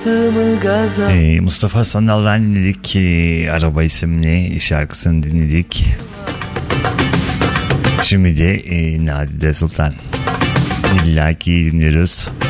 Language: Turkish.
Mustafa Sandal'dan dinledik ki Araba isimli şarkısını dinledik. Şimdi de Nadide Sultan. İlla ki dinliyoruz.